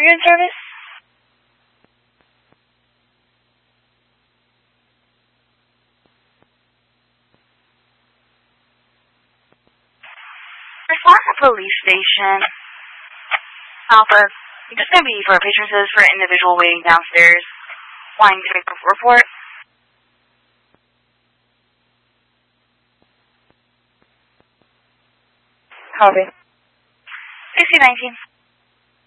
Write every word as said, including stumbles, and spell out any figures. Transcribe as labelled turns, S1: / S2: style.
S1: you in service? Response to police station. Alpha, just going to be for patronage for an individual waiting downstairs. Wanting to make a report. Copy. sixty nineteen.